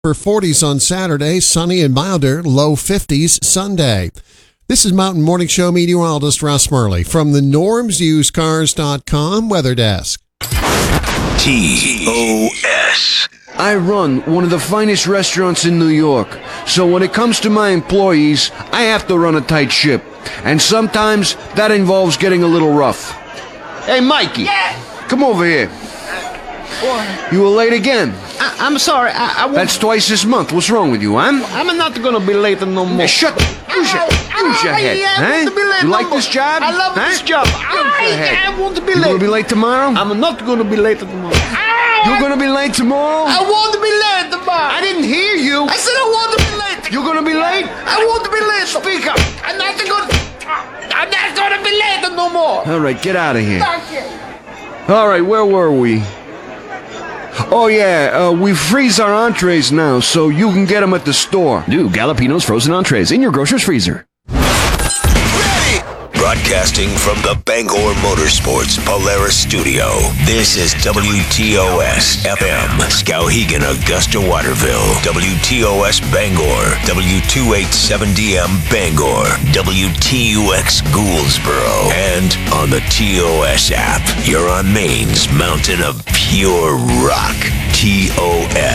For 40s on Saturday, sunny and milder, low 50s Sunday. This is Mountain Morning Show meteorologist Russ Murley from the normsusedcars.com weather desk. TOS. I run one of the finest restaurants in New York, so when it comes to my employees, I have to run a tight ship. And sometimes that involves getting a little rough. Hey, Mikey. Yeah. Come over here. What? You were late again. I'm sorry. I won't. That's twice this month. What's wrong with you, huh? I'm not gonna be late no more. Shut up. Use your head. I want to be late You no like more. this job? I love this job. I want to be You late. gonna be late tomorrow? I'm not gonna be late tomorrow. You're gonna be late tomorrow? I want to be late tomorrow. I didn't hear you. I said I want to be late. You're gonna be late? I want to be late. Speak up. I'm not gonna be late no more. All right, get out of here. Thank you. All right, where were we? Oh, yeah, we freeze our entrees now, so you can get them at the store. New Galapino's frozen entrees in your grocer's freezer. Broadcasting from the Bangor Motorsports Polaris Studio. This is WTOS FM, Skowhegan, Augusta, Waterville. WTOS Bangor. W287DM Bangor. WTUX Gouldsboro. And on the TOS app, you're on Maine's mountain of pure rock. TOS.